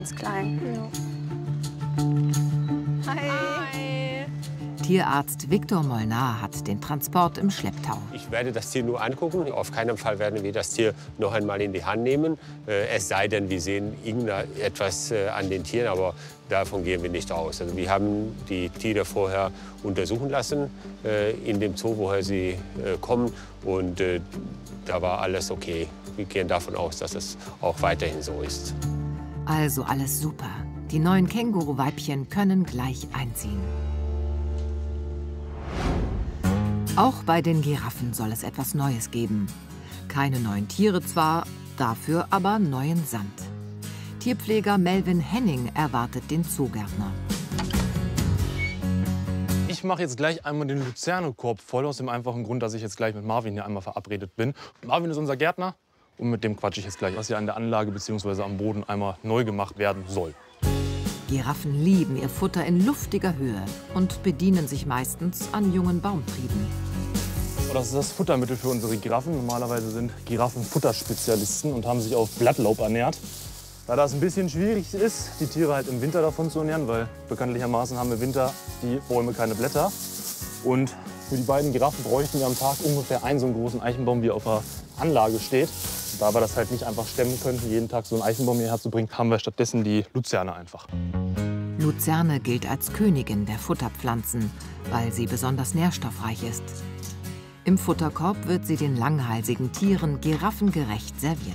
Ganz klein. Ja. Hi. Tierarzt Viktor Molnar hat den Transport im Schlepptau. Ich werde das Tier nur angucken. Auf keinen Fall werden wir das Tier noch einmal in die Hand nehmen. Es sei denn, wir sehen irgendetwas an den Tieren, aber davon gehen wir nicht aus. Also wir haben die Tiere vorher untersuchen lassen in dem Zoo, woher sie kommen. Und da war alles okay. Wir gehen davon aus, dass es auch weiterhin so ist. Also alles super. Die neuen Känguru-Weibchen können gleich einziehen. Auch bei den Giraffen soll es etwas Neues geben. Keine neuen Tiere zwar, dafür aber neuen Sand. Tierpfleger Melvin Henning erwartet den Zoogärtner. Ich mache jetzt gleich einmal den Luzernekorb voll, aus dem einfachen Grund, dass ich jetzt gleich mit Marvin hier einmal verabredet bin. Marvin ist unser Gärtner und mit dem quatsche ich jetzt gleich, was hier an der Anlage bzw. am Boden einmal neu gemacht werden soll. Giraffen lieben ihr Futter in luftiger Höhe und bedienen sich meistens an jungen Baumtrieben. Das ist das Futtermittel für unsere Giraffen. Normalerweise sind Giraffen Futterspezialisten und haben sich auf Blattlaub ernährt. Da das ein bisschen schwierig ist, die Tiere halt im Winter davon zu ernähren, weil bekanntlichermaßen haben im Winter die Bäume keine Blätter. Und für die beiden Giraffen bräuchten wir am Tag ungefähr einen so einen großen Eichenbaum, wie auf der Anlage steht. Und da wir das halt nicht einfach stemmen könnten, jeden Tag so einen Eichenbaum hierher zu bringen, haben wir stattdessen die Luzerne einfach. Luzerne gilt als Königin der Futterpflanzen, weil sie besonders nährstoffreich ist. Im Futterkorb wird sie den langhalsigen Tieren giraffengerecht serviert.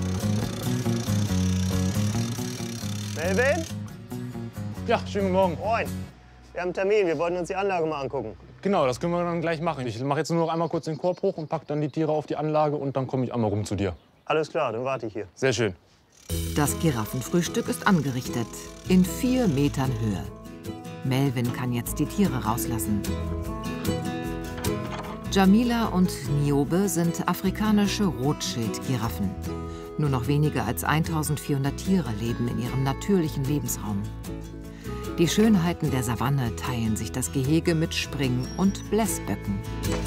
Melvin? Ja, schönen guten Morgen. Moin. Wir haben einen Termin, wir wollten uns die Anlage mal angucken. Genau, das können wir dann gleich machen. Ich mache jetzt nur noch einmal kurz den Korb hoch und packe dann die Tiere auf die Anlage und dann komme ich einmal rum zu dir. Alles klar, dann warte ich hier. Sehr schön. Das Giraffenfrühstück ist angerichtet, in 4 Metern Höhe. Melvin kann jetzt die Tiere rauslassen. Jamila und Niobe sind afrikanische Rothschild-Giraffen. Nur noch weniger als 1400 Tiere leben in ihrem natürlichen Lebensraum. Die Schönheiten der Savanne teilen sich das Gehege mit Spring- und Blässböcken.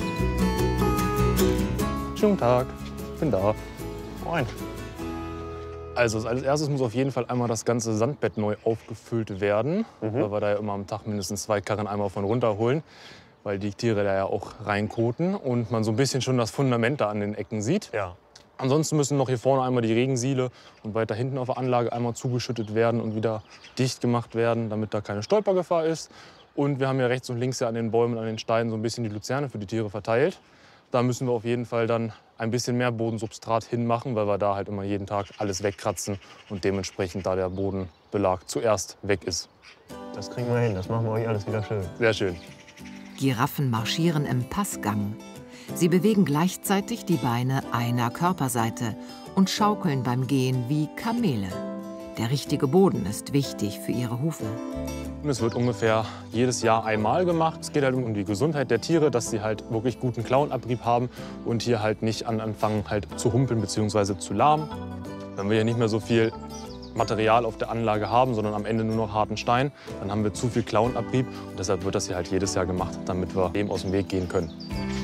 Schönen Tag, ich bin da. Moin. Also als erstes muss auf jeden Fall einmal das ganze Sandbett neu aufgefüllt werden, weil wir da ja immer am Tag mindestens 2 Karren einmal von runterholen, weil die Tiere da ja auch reinkoten und man so ein bisschen schon das Fundament da an den Ecken sieht. Ja. Ansonsten müssen noch hier vorne einmal die Regensiele und weiter hinten auf der Anlage einmal zugeschüttet werden und wieder dicht gemacht werden, damit da keine Stolpergefahr ist. Und wir haben ja rechts und links ja an den Bäumen, an den Steinen so ein bisschen die Luzerne für die Tiere verteilt. Da müssen wir auf jeden Fall dann ein bisschen mehr Bodensubstrat hinmachen, weil wir da halt immer jeden Tag alles wegkratzen und dementsprechend da der Bodenbelag zuerst weg ist. Das kriegen wir hin, das machen wir euch alles wieder schön. Sehr schön. Giraffen marschieren im Passgang. Sie bewegen gleichzeitig die Beine einer Körperseite und schaukeln beim Gehen wie Kamele. Der richtige Boden ist wichtig für ihre Hufe. Es wird ungefähr jedes Jahr einmal gemacht. Es geht halt um die Gesundheit der Tiere, dass sie halt wirklich guten Klauenabrieb haben und hier halt nicht anfangen halt zu humpeln bzw. zu lahmen. Wenn wir hier nicht mehr so viel Material auf der Anlage haben, sondern am Ende nur noch harten Stein, dann haben wir zu viel Klauenabrieb und deshalb wird das hier halt jedes Jahr gemacht, damit wir dem aus dem Weg gehen können.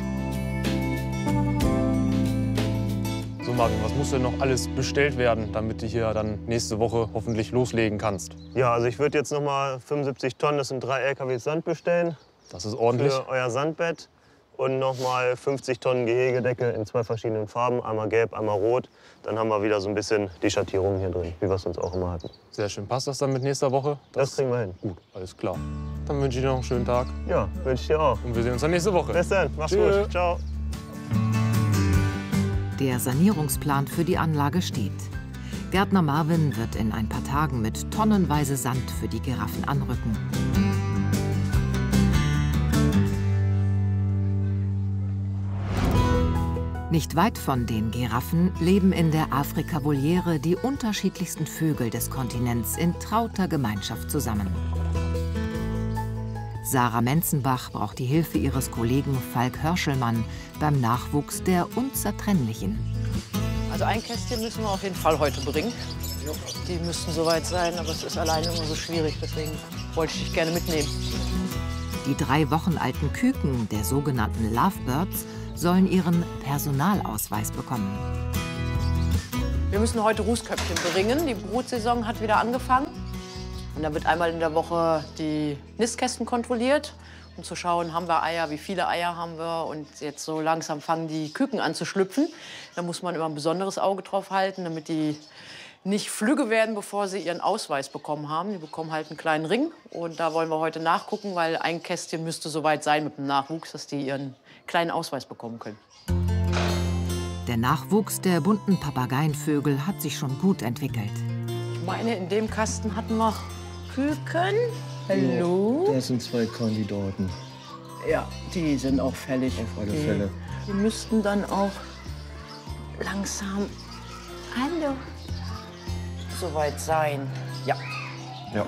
So Marvin, was muss denn noch alles bestellt werden, damit du hier dann nächste Woche hoffentlich loslegen kannst? Ja, also ich würde jetzt noch mal 75 Tonnen, das sind 3 LKWs Sand bestellen. Das ist ordentlich. Für euer Sandbett. Und noch mal 50 Tonnen Gehegedecke in 2 verschiedenen Farben, einmal gelb, einmal rot. Dann haben wir wieder so ein bisschen die Schattierung hier drin, wie wir es sonst auch immer hatten. Sehr schön. Passt das dann mit nächster Woche? Das kriegen wir hin. Gut, alles klar. Dann wünsche ich dir noch einen schönen Tag. Ja, wünsche ich dir auch. Und wir sehen uns dann nächste Woche. Bis dann, mach's Tschö. gut. Ciao. Der Sanierungsplan für die Anlage steht. Gärtner Marvin wird in ein paar Tagen mit tonnenweise Sand für die Giraffen anrücken. Nicht weit von den Giraffen leben in der Afrika-Voliere die unterschiedlichsten Vögel des Kontinents in trauter Gemeinschaft zusammen. Sarah Menzenbach braucht die Hilfe ihres Kollegen Falk Hörschelmann beim Nachwuchs der Unzertrennlichen. Also ein Kästchen müssen wir auf jeden Fall heute bringen. Die müssten soweit sein, aber es ist alleine immer so schwierig, deswegen wollte ich dich gerne mitnehmen. Die 3 Wochen alten Küken, der sogenannten Lovebirds, sollen ihren Personalausweis bekommen. Wir müssen heute Rußköpfchen bringen. Die Brutsaison hat wieder angefangen. Und da wird einmal in der Woche die Nistkästen kontrolliert, um zu schauen, haben wir Eier, wie viele Eier haben wir. Und jetzt so langsam fangen die Küken an zu schlüpfen. Da muss man immer ein besonderes Auge drauf halten, damit die nicht flügge werden, bevor sie ihren Ausweis bekommen haben. Die bekommen halt einen kleinen Ring. Und da wollen wir heute nachgucken, weil ein Kästchen müsste soweit sein mit dem Nachwuchs, dass die ihren kleinen Ausweis bekommen können. Der Nachwuchs der bunten Papageienvögel hat sich schon gut entwickelt. Ich meine, in dem Kasten hatten wir Küken. Hallo? Das sind 2 Kandidaten. Ja, die sind auch fällig. Auf alle Fälle. Die müssten dann auch langsam soweit sein. Ja. Ja.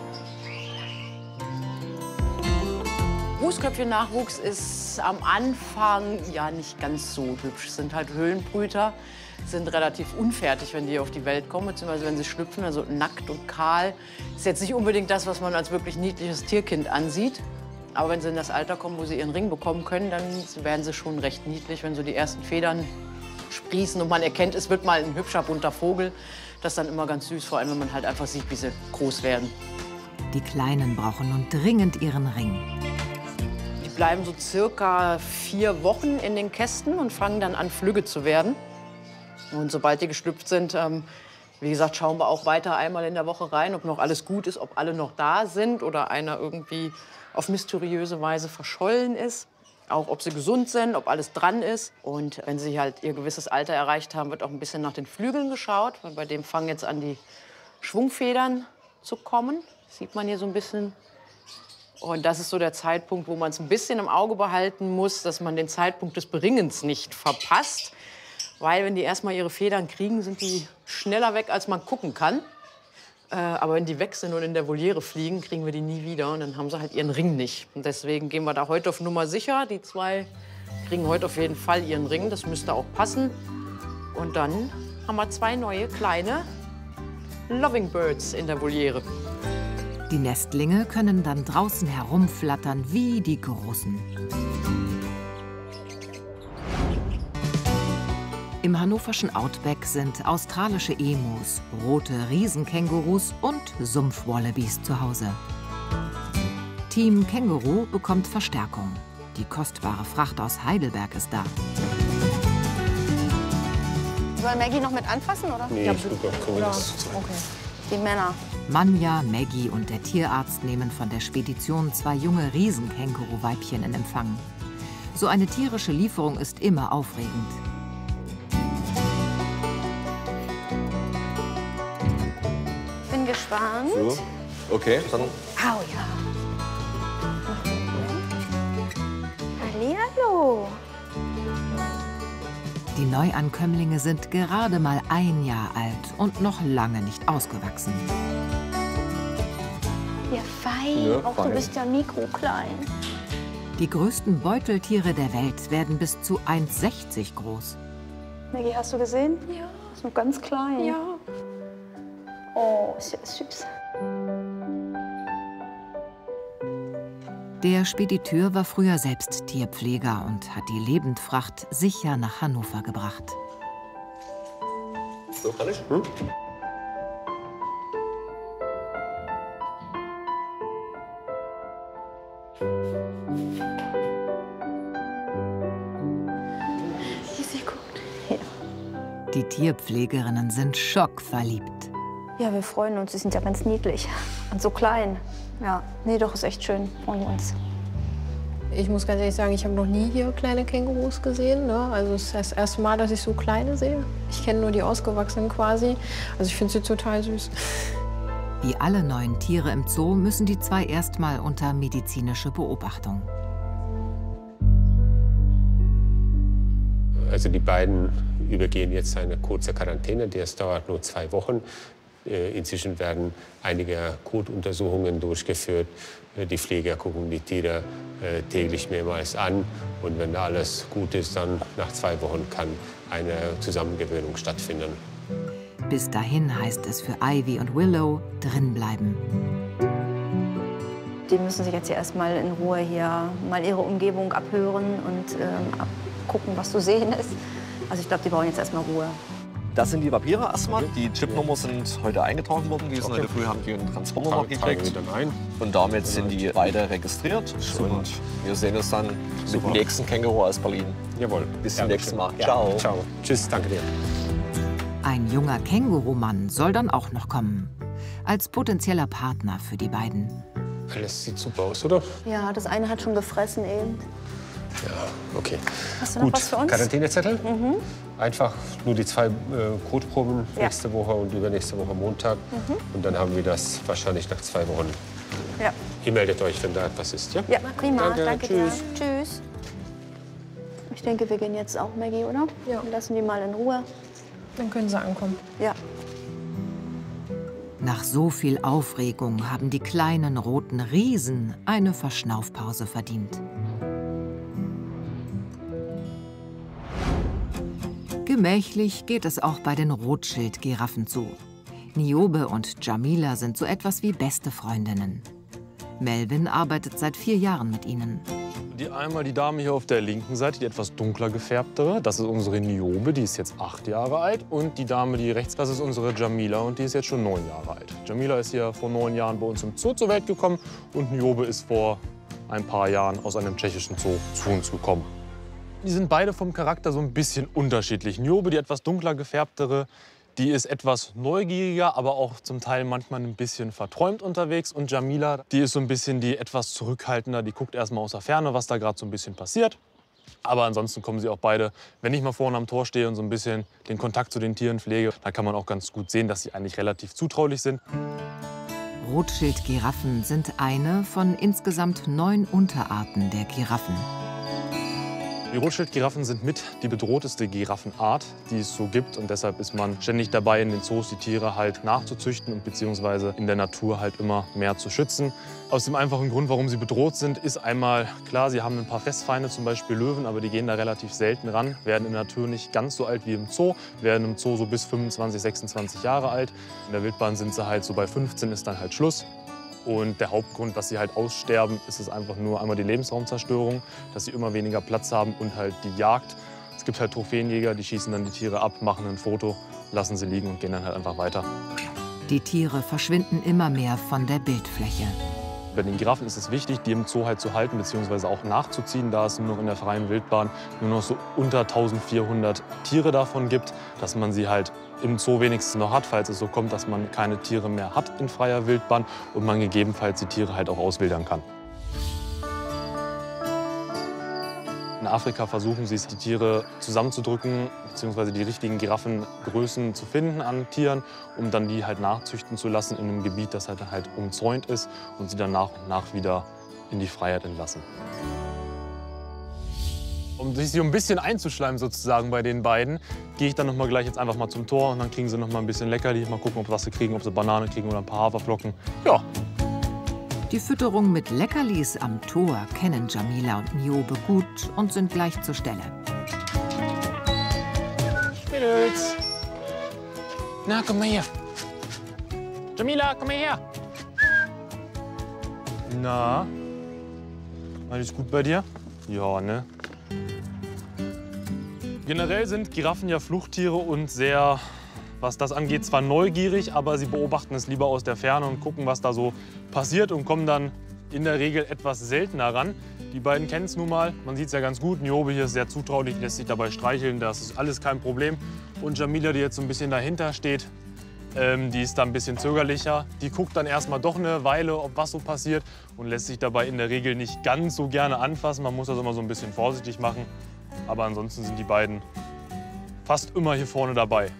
Rußköpfchen-Nachwuchs ist am Anfang ja nicht ganz so hübsch. Es sind halt Höhlenbrüter, sind relativ unfertig, wenn die auf die Welt kommen, beziehungsweise wenn sie schlüpfen, also nackt und kahl. Ist jetzt nicht unbedingt das, was man als wirklich niedliches Tierkind ansieht. Aber wenn sie in das Alter kommen, wo sie ihren Ring bekommen können, dann werden sie schon recht niedlich, wenn so die ersten Federn sprießen und man erkennt, es wird mal ein hübscher, bunter Vogel. Das ist dann immer ganz süß, vor allem wenn man halt einfach sieht, wie sie groß werden. Die Kleinen brauchen nun dringend ihren Ring. Die bleiben so circa 4 Wochen in den Kästen und fangen dann an, flügge zu werden. Und sobald die geschlüpft sind, wie gesagt, schauen wir auch weiter einmal in der Woche rein, ob noch alles gut ist, ob alle noch da sind oder einer irgendwie auf mysteriöse Weise verschollen ist. Auch ob sie gesund sind, ob alles dran ist. Und wenn sie halt ihr gewisses Alter erreicht haben, wird auch ein bisschen nach den Flügeln geschaut. Weil bei dem fangen jetzt an, die Schwungfedern zu kommen. Das sieht man hier so ein bisschen. Und das ist so der Zeitpunkt, wo man es ein bisschen im Auge behalten muss, dass man den Zeitpunkt des Beringens nicht verpasst. Weil wenn die erstmal ihre Federn kriegen, sind die schneller weg, als man gucken kann. Aber wenn die weg sind und in der Voliere fliegen, kriegen wir die nie wieder. Und dann haben sie halt ihren Ring nicht. Und deswegen gehen wir da heute auf Nummer sicher. Die 2 kriegen heute auf jeden Fall ihren Ring. Das müsste auch passen. Und dann haben wir 2 neue kleine Loving Birds in der Voliere. Die Nestlinge können dann draußen herumflattern wie die Großen. Im hannoverschen Outback sind australische Emus, rote Riesenkängurus und Sumpfwallabies zu Hause. Team Känguru bekommt Verstärkung. Die kostbare Fracht aus Heidelberg ist da. Soll Maggie noch mit anfassen, oder? Nee, ich gucke, ob wir das Okay. Die Männer. Manja, Maggie und der Tierarzt nehmen von der Spedition 2 junge Riesenkänguru-Weibchen in Empfang. So eine tierische Lieferung ist immer aufregend. Bin gespannt. So. Okay, dann. Au ja. Hallihallo. Die Neuankömmlinge sind gerade mal 1 Jahr alt und noch lange nicht ausgewachsen. Ja, fein. Ja, Auch fein. du bist ja mikroklein. Die größten Beuteltiere der Welt werden bis zu 1,60 groß. Maggie, hast du gesehen? Ja. Ist nur ganz klein. Ja. Oh, ist ja süß. Der Spediteur war früher selbst Tierpfleger und hat die Lebendfracht sicher nach Hannover gebracht. So kann ich. Hm? Die ist sehr gut. Die Tierpflegerinnen sind schockverliebt. Ja, wir freuen uns. Sie sind ja ganz niedlich. Und so klein. Ja, nee, doch, ist echt schön. Freuen wir uns. Ich muss ganz ehrlich sagen, ich habe noch nie hier kleine Kängurus gesehen. Ne? Also es ist das erste Mal, dass ich so kleine sehe. Ich kenne nur die ausgewachsenen quasi. Also ich finde sie total süß. Wie alle neuen Tiere im Zoo müssen die 2 erstmal unter medizinische Beobachtung. Also die beiden übergehen jetzt eine kurze Quarantäne, das dauert nur 2 Wochen. Inzwischen werden einige Kotuntersuchungen durchgeführt. Die Pfleger gucken die Tiere täglich mehrmals an. Und wenn da alles gut ist, dann nach 2 Wochen kann eine Zusammengewöhnung stattfinden. Bis dahin heißt es für Ivy und Willow drinbleiben. Die müssen sich jetzt hier erstmal in Ruhe hier mal ihre Umgebung abhören und gucken, was zu sehen ist. Also ich glaube, die brauchen jetzt erstmal Ruhe. Das sind die Papiere erstmal. Die Chipnummer sind heute eingetragen worden. Die sind heute früh, haben die eine Transportnummer gekriegt. Und damit sind die beide registriert. Super. Und wir sehen uns dann mit dem nächsten Känguru aus Berlin. Jawohl. Bis zum nächsten Mal. Ja. Ciao. Ciao. Tschüss, danke dir. Ein junger Kängurumann soll dann auch noch kommen. Als potenzieller Partner für die beiden. Alles sieht super aus, oder? Ja, das eine hat schon gefressen eben. Ja, okay. Hast du noch was für uns? Quarantänezettel. Mhm. Einfach nur die 2 Kotproben Ja. nächste Woche und übernächste Woche Montag. Und dann haben wir das wahrscheinlich nach 2 Wochen. Ja. Ihr meldet euch, wenn da etwas ist, ja? Ja, prima. Danke, Tschüss. Tschüss. Ich denke, wir gehen jetzt auch, Maggie, oder? Ja. Und lassen die mal in Ruhe. Dann können sie ankommen. Ja. Nach so viel Aufregung haben die kleinen roten Riesen eine Verschnaufpause verdient. Gemächlich geht es auch bei den Rothschild-Giraffen zu. Niobe und Jamila sind so etwas wie beste Freundinnen. Melvin arbeitet seit 4 Jahren mit ihnen. Einmal die Dame hier auf der linken Seite, die etwas dunkler gefärbtere. Das ist unsere Niobe, die ist jetzt 8 Jahre alt. Und die Dame, die rechts, das ist unsere Jamila und die ist jetzt schon 9 Jahre alt. Jamila ist hier vor 9 Jahren bei uns im Zoo zur Welt gekommen und Niobe ist vor ein paar Jahren aus einem tschechischen Zoo zu uns gekommen. Die sind beide vom Charakter so ein bisschen unterschiedlich. Niobe, die etwas dunkler gefärbtere, die ist etwas neugieriger, aber auch zum Teil manchmal ein bisschen verträumt unterwegs. Und Jamila, die ist so ein bisschen die etwas zurückhaltender. Die guckt erstmal aus der Ferne, was da gerade so ein bisschen passiert. Aber ansonsten kommen sie auch beide, wenn ich mal vorne am Tor stehe und so ein bisschen den Kontakt zu den Tieren pflege, da kann man auch ganz gut sehen, dass sie eigentlich relativ zutraulich sind. Rothschild-Giraffen sind eine von insgesamt 9 Unterarten der Giraffen. Die Rothschild-Giraffen sind mit die bedrohteste Giraffenart, die es so gibt. Und deshalb ist man ständig dabei, in den Zoos die Tiere halt nachzuzüchten und beziehungsweise in der Natur halt immer mehr zu schützen. Aus dem einfachen Grund, warum sie bedroht sind, ist einmal klar, sie haben ein paar Fressfeinde, zum Beispiel Löwen, aber die gehen da relativ selten ran, werden in der Natur nicht ganz so alt wie im Zoo, werden im Zoo so bis 25, 26 Jahre alt. In der Wildbahn sind sie halt so bei 15, ist dann halt Schluss. Und der Hauptgrund, dass sie halt aussterben, ist es einfach nur einmal die Lebensraumzerstörung, dass sie immer weniger Platz haben und halt die Jagd. Es gibt halt Trophäenjäger, die schießen dann die Tiere ab, machen ein Foto, lassen sie liegen und gehen dann halt einfach weiter. Die Tiere verschwinden immer mehr von der Bildfläche. Bei den Giraffen ist es wichtig, die im Zoo halt zu halten bzw. auch nachzuziehen, da es nur noch in der freien Wildbahn nur noch so unter 1400 Tiere davon gibt, dass man sie halt im Zoo wenigstens noch hat, falls es so kommt, dass man keine Tiere mehr hat in freier Wildbahn und man gegebenenfalls die Tiere halt auch auswildern kann. In Afrika versuchen sie es, die Tiere zusammenzudrücken bzw. die richtigen Giraffengrößen zu finden an Tieren, um dann die halt nachzüchten zu lassen in einem Gebiet, das halt umzäunt ist und sie dann nach und nach wieder in die Freiheit entlassen. Um sich so ein bisschen einzuschleimen sozusagen bei den beiden, gehe ich dann gleich jetzt einfach mal zum Tor und dann kriegen sie noch mal ein bisschen Leckerli, mal gucken, ob was sie kriegen, ob sie Banane kriegen oder ein paar Haferflocken. Ja. Die Fütterung mit Leckerlis am Tor kennen Jamila und Niobe gut und sind gleich zur Stelle. Mädels! Na, komm mal her. Jamila, komm mal her. Na, alles gut bei dir? Ja, ne? Generell sind Giraffen ja Fluchttiere und sehr, was das angeht, zwar neugierig, aber sie beobachten es lieber aus der Ferne und gucken, was da so passiert und kommen dann in der Regel etwas seltener ran. Die beiden kennen es nun mal, man sieht es ja ganz gut. Niobe hier ist sehr zutraulich, lässt sich dabei streicheln, das ist alles kein Problem. Und Jamila, die jetzt so ein bisschen dahinter steht, die ist da ein bisschen zögerlicher. Die guckt dann erstmal doch eine Weile, ob was so passiert und lässt sich dabei in der Regel nicht ganz so gerne anfassen. Man muss das immer so ein bisschen vorsichtig machen. Aber ansonsten sind die beiden fast immer hier vorne dabei.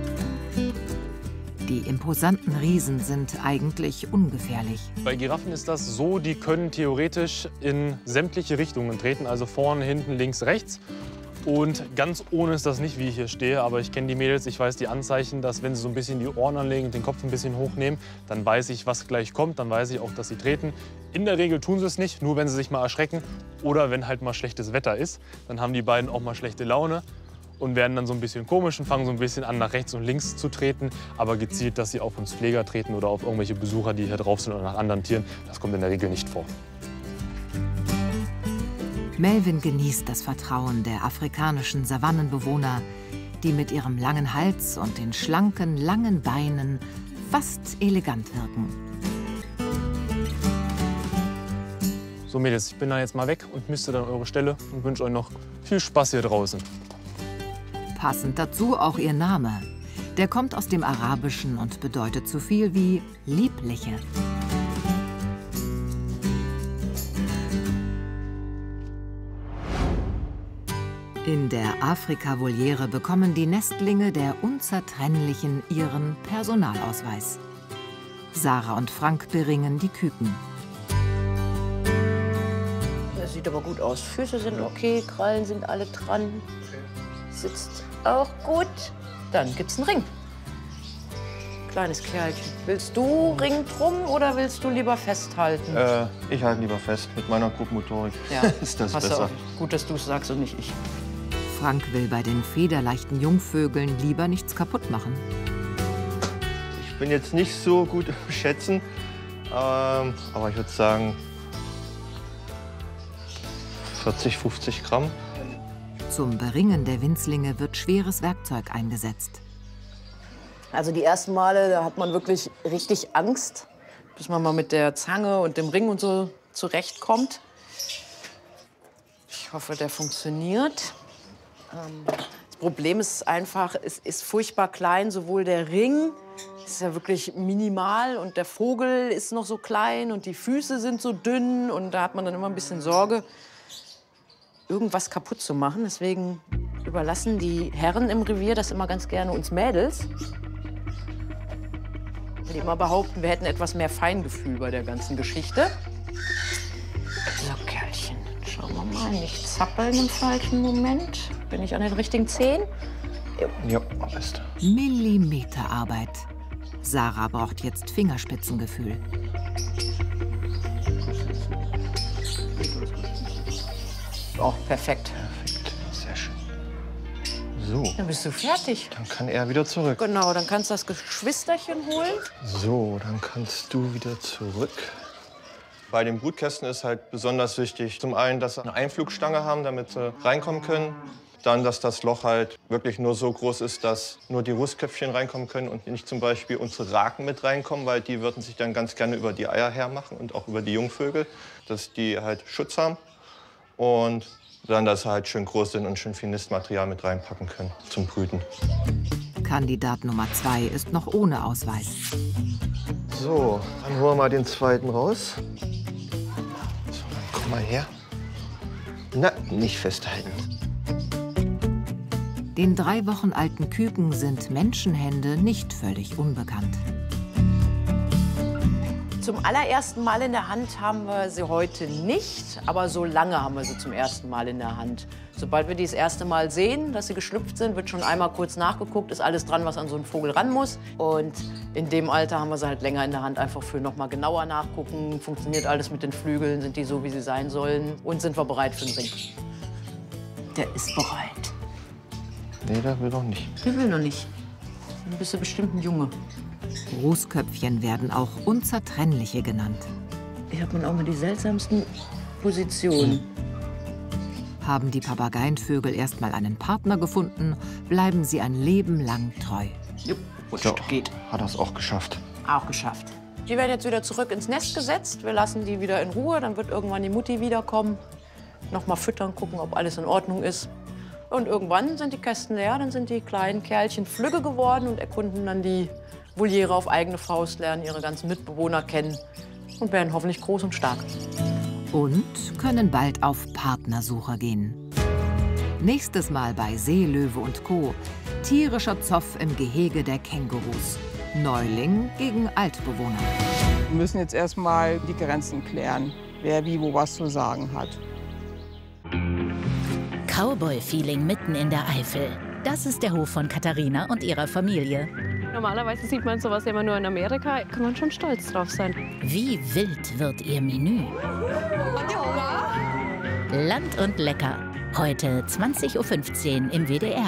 Die imposanten Riesen sind eigentlich ungefährlich. Bei Giraffen ist das so, die können theoretisch in sämtliche Richtungen treten, also vorne, hinten, links, rechts. Und ganz ohne ist das nicht, wie ich hier stehe, aber ich kenne die Mädels, ich weiß die Anzeichen, dass wenn sie so ein bisschen die Ohren anlegen und den Kopf ein bisschen hochnehmen, dann weiß ich, was gleich kommt, dann weiß ich auch, dass sie treten. In der Regel tun sie es nicht, nur wenn sie sich mal erschrecken oder wenn halt mal schlechtes Wetter ist, dann haben die beiden auch mal schlechte Laune und werden dann so ein bisschen komisch und fangen so ein bisschen an, nach rechts und links zu treten, aber gezielt, dass sie auf uns Pfleger treten oder auf irgendwelche Besucher, die hier drauf sind oder nach anderen Tieren, das kommt in der Regel nicht vor. Melvin genießt das Vertrauen der afrikanischen Savannenbewohner, die mit ihrem langen Hals und den schlanken, langen Beinen fast elegant wirken. So Mädels, ich bin da jetzt mal weg und misste dann eure Stelle und wünsche euch noch viel Spaß hier draußen. Passend dazu auch ihr Name. Der kommt aus dem Arabischen und bedeutet so viel wie Liebliche. In der Afrika-Voliere bekommen die Nestlinge der Unzertrennlichen ihren Personalausweis. Sarah und Frank beringen die Küken. Das sieht aber gut aus. Füße sind okay, Krallen sind alle dran. Sitzt auch gut. Dann gibt's einen Ring. Kleines Kerlchen. Willst du Ring drum oder willst du lieber festhalten? Ich halte lieber fest. Mit meiner Grobmotorik ist das besser. Gut, dass du es sagst und nicht ich. Frank will bei den federleichten Jungvögeln lieber nichts kaputt machen. Ich bin jetzt nicht so gut im Schätzen, aber ich würde sagen 40, 50 Gramm. Zum Beringen der Winzlinge wird schweres Werkzeug eingesetzt. Also die ersten Male, da hat man wirklich richtig Angst, bis man mal mit der Zange und dem Ring und so zurechtkommt. Ich hoffe, der funktioniert. Das Problem ist einfach, es ist furchtbar klein. Sowohl der Ring ist ja wirklich minimal und der Vogel ist noch so klein und die Füße sind so dünn. Und da hat man dann immer ein bisschen Sorge, irgendwas kaputt zu machen. Deswegen überlassen die Herren im Revier das immer ganz gerne uns Mädels. Die immer behaupten, wir hätten etwas mehr Feingefühl bei der ganzen Geschichte. So, Kerlchen, schauen wir mal. Nicht zappeln im falschen Moment. Bin ich an den richtigen Zehen? Ja, beste. Millimeterarbeit. Sarah braucht jetzt Fingerspitzengefühl. Oh, perfekt. Perfekt, sehr schön. So. Dann bist du fertig. Dann kann er wieder zurück. Genau, dann kannst du das Geschwisterchen holen. So, dann kannst du wieder zurück. Bei den Brutkästen ist halt besonders wichtig, zum einen, dass sie eine Einflugstange haben, damit sie reinkommen können. Dann, dass das Loch halt wirklich nur so groß ist, dass nur die Rustköpfchen reinkommen können und nicht zum Beispiel unsere Raken mit reinkommen, weil die würden sich dann ganz gerne über die Eier hermachen und auch über die Jungvögel, dass die halt Schutz haben. Und dann, dass sie halt schön groß sind und schön viel Nistmaterial mit reinpacken können zum Brüten. Kandidat Nummer 2 ist noch ohne Ausweis. So, dann holen wir mal den zweiten raus. So, dann komm mal her. Na, nicht festhalten. Den 3 Wochen alten Küken sind Menschenhände nicht völlig unbekannt. Zum allerersten Mal in der Hand haben wir sie heute nicht, aber so lange haben wir sie zum ersten Mal in der Hand. Sobald wir die das erste Mal sehen, dass sie geschlüpft sind, wird schon einmal kurz nachgeguckt, ist alles dran, was an so einen Vogel ran muss. Und in dem Alter haben wir sie halt länger in der Hand, einfach für noch mal genauer nachgucken. Funktioniert alles mit den Flügeln, sind die so, wie sie sein sollen? Und sind wir bereit für den Ring? Der ist bereit. Nee, der will noch nicht. Der will noch nicht. Dann bist du bestimmt ein Junge. Rußköpfchen werden auch Unzertrennliche genannt. Hier hat man auch mal die seltsamsten Positionen. Haben die Papageienvögel erst mal einen Partner gefunden, bleiben sie ein Leben lang treu. Jupp, Ja, geht. hat er es auch geschafft. Auch geschafft. Die werden jetzt wieder zurück ins Nest gesetzt. Wir lassen die wieder in Ruhe. Dann wird irgendwann die Mutti wiederkommen. Noch mal füttern, gucken, ob alles in Ordnung ist. Und irgendwann sind die Kästen leer. Dann sind die kleinen Kerlchen flügge geworden und erkunden dann die Voliere auf eigene Faust, lernen ihre ganzen Mitbewohner kennen und werden hoffentlich groß und stark. Und können bald auf Partnersuche gehen. Nächstes Mal bei Seelöwe und Co. Tierischer Zoff im Gehege der Kängurus. Neuling gegen Altbewohner. Wir müssen jetzt erstmal die Grenzen klären, wer wie wo was zu sagen hat. Cowboy-Feeling mitten in der Eifel. Das ist der Hof von Katharina und ihrer Familie. Normalerweise sieht man sowas immer nur in Amerika. Kann man schon stolz drauf sein. Wie wild wird ihr Menü? Land und lecker. Heute 20:15 Uhr im WDR.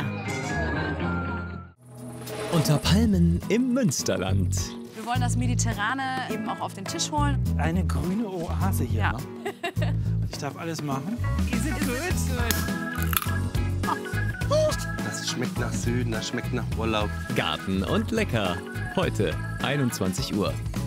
Unter Palmen im Münsterland. Wir wollen das Mediterrane eben auch auf den Tisch holen. Eine grüne Oase hier. Ja. Ne? Ich darf alles machen. Die sind gut. Das Das schmeckt nach Süden, das schmeckt nach Urlaub. Garten und lecker. Heute 21 Uhr.